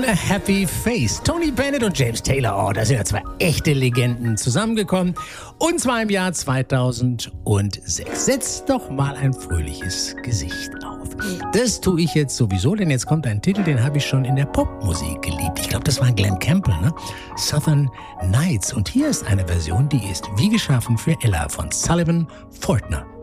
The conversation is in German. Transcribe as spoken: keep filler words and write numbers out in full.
a Happy Face. Tony Bennett und James Taylor, oh, da sind ja zwei echte Legenden zusammengekommen. Und zwar im Jahr zweitausendsechs. Setzt doch mal ein fröhliches Gesicht auf. Das tue ich jetzt sowieso, denn jetzt kommt ein Titel, den habe ich schon in der Popmusik geliebt. Ich glaube, das war Glenn Campbell, ne? Southern Nights. Und hier ist eine Version, die ist wie geschaffen für Ella von Sullivan Fortner.